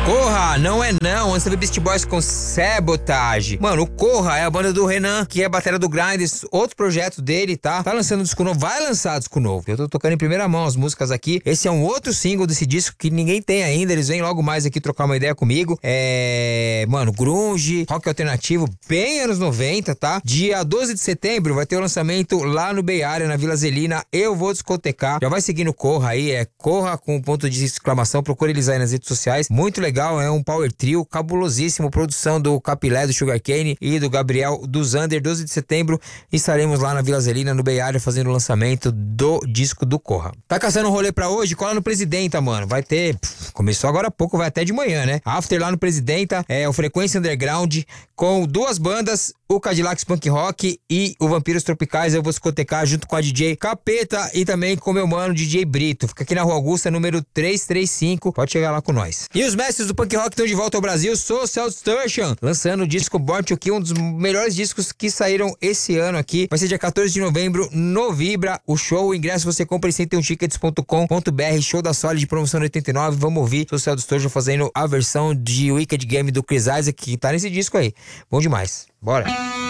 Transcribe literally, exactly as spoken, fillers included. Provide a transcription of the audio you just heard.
Corra, não é não, antes teve Beast Boys com Sabotage. Mano, o Corra é a banda do Renan, que é a bateria do Grinders, outro projeto dele, tá? Tá lançando disco novo, vai lançar disco novo. Eu tô tocando em primeira mão as músicas aqui. Esse é um outro single desse disco que ninguém tem ainda, eles vêm logo mais aqui trocar uma ideia comigo. É... Mano, grunge, rock alternativo, bem anos noventa, tá? Dia doze de setembro vai ter o lançamento lá no Bay Area, na Vila Zelina. Eu vou discotecar. Já vai seguindo Corra aí, é Corra com ponto de exclamação, procure eles aí nas redes sociais. Muito legal. É um power trio cabulosíssimo, produção do Capilé, do Sugarcane e do Gabriel do Zander. Doze de setembro estaremos lá na Vila Zelina, no Bay Area, fazendo o lançamento do disco do Corra. Tá caçando um rolê pra hoje? Cola no Presidenta, mano. Vai ter... Pff, começou agora há pouco, vai até de manhã, né? After lá no Presidenta, é o Frequência Underground, com duas bandas, o Cadillacs Punk Rock e o Vampiros Tropicais. Eu vou discotecar junto com a D J Capeta e também com meu mano D J Brito. Fica aqui na Rua Augusta, número trezentos e trinta e cinco. Pode chegar lá com nós. E os mestres do punk rock estão de volta ao Brasil. Social Distortion, lançando o disco Born to Kill, um dos melhores discos que saíram esse ano aqui. Vai ser dia quatorze de novembro no Vibra. O show, o ingresso você compra em cento e um tickets ponto com ponto b r. Show da Solid, promoção oitenta e nove. Vamos ouvir Social Distortion fazendo a versão de Wicked Game do Chris Isaac, que tá nesse disco aí. Bom demais. Bora.